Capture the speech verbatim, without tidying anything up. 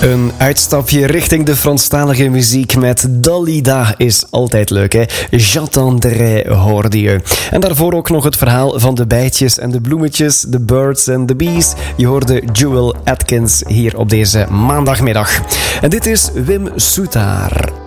Een uitstapje richting de Franstalige muziek met Dalida is altijd leuk, hè? J'entendrai hoorde je. En daarvoor ook nog het verhaal van de bijtjes en de bloemetjes, de birds and the bees. Je hoorde Jewel Atkins hier op deze maandagmiddag. En dit is Wim Soetaar.